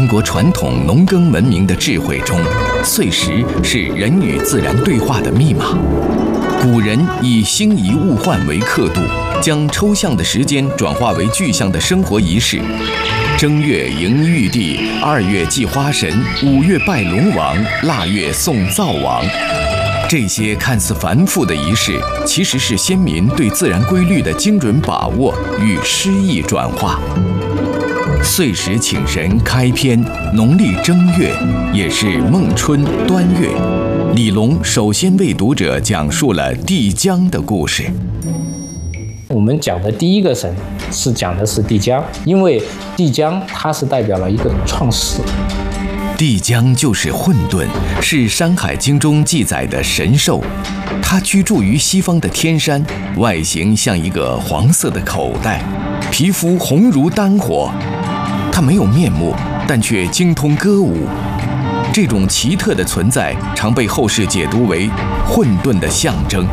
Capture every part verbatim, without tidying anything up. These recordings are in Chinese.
中国传统农耕文明的智慧中，岁时是人与自然对话的密码。古人以星移物换为刻度，将抽象的时间转化为具象的生活仪式。正月迎玉帝，二月祭花神，五月拜龙王，腊月送灶王。这些看似繁复的仪式，其实是先民对自然规律的精准把握与诗意转化。岁时请神开篇，农历正月也是孟春、端月。李龙首先为读者讲述了帝江的故事。 我们讲的第一个神是讲的是帝江，因为帝江它是代表了一个创世。 帝江就是混沌，是《山海经》中记载的神兽。它居住于西方的天山，外形像一个黄色的口袋，皮肤红如丹火。它没有面目，但却精通歌舞。这种奇特的存在，常被后世解读为混沌的象征。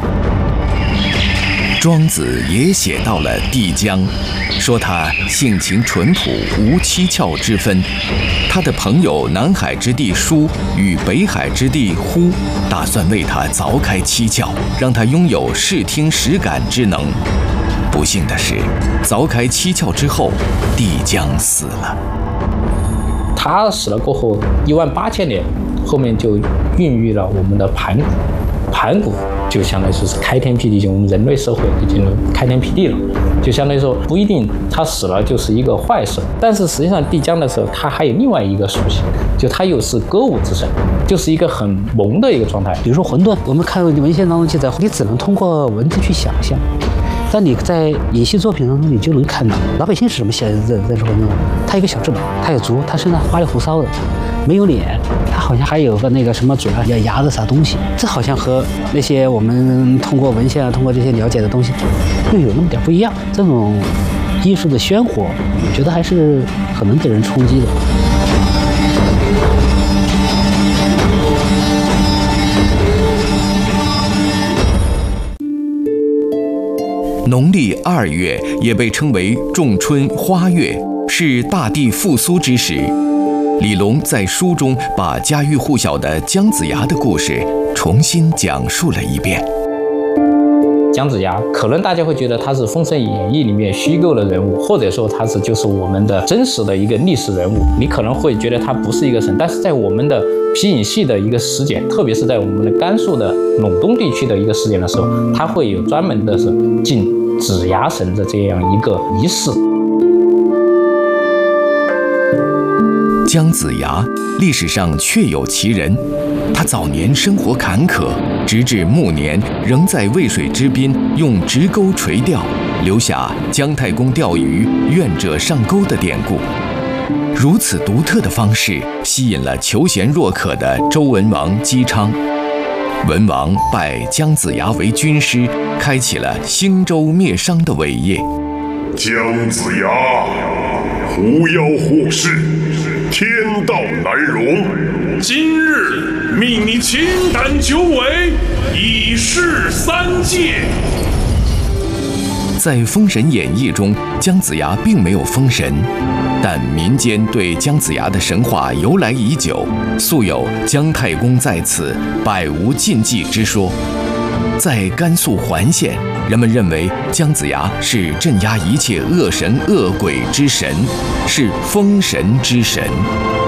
庄子也写到了帝江，说他性情淳朴，无七窍之分。他的朋友南海之帝舒与北海之帝呼，打算为他凿开七窍，让他拥有视听实感之能。不幸的是，凿开七窍之后，帝江死了。 他死了过后，一万八千年，后面就孕育了我们的盘古。盘古就相当于说是开天辟地，就我们人类社会已经开天辟地了，就相当于说不一定他死了就是一个坏神，但是实际上帝江的时候，他还有另外一个属性，就他又是歌舞之神，就是一个很萌的一个状态。 比如说混沌，我们看文献当中记载，你只能通过文字去想象。但你在影戏作品当中，你就能看到老百姓是怎么写认认识混沌的。他有个小翅膀，他有足，他身上花里胡哨的，没有脸，他好像还有个那个什么嘴啊，牙子啥东西。这好像和那些我们通过文献啊，通过这些了解的东西，又有那么点不一样。这种艺术的鲜活，我觉得还是很能给人冲击的。 农历二月也被称为仲春花月，是大地复苏之时。李龙在书中把家喻户晓的姜子牙的故事重新讲述了一遍。 姜子牙可能大家会觉得他是《封神演义》里面虚构的人物，或者说他是就是我们的真实的一个历史人物，你可能会觉得他不是一个神，但是在我们的皮影戏的一个实践，特别是在我们的甘肃的陇东地区的一个实践的时候，他会有专门的是敬子牙神的这样一个仪式。 姜子牙历史上确有其人，他早年生活坎坷，直至暮年仍在渭水之滨用直钩垂钓，留下姜太公钓鱼愿者上钩的典故。如此独特的方式吸引了求贤若渴的周文王姬昌。文王拜姜子牙为军师，开启了兴周灭商的伟业。 姜子牙，狐妖惑世，天道难容。今日命你秦胆九尾，以示三界。 在《封神演义》中，姜子牙并没有封神，但民间对姜子牙的神话由来已久，素有姜太公在此，百无禁忌之说。在甘肃环县，人们认为姜子牙是镇压一切恶神恶鬼之神，是封神之神。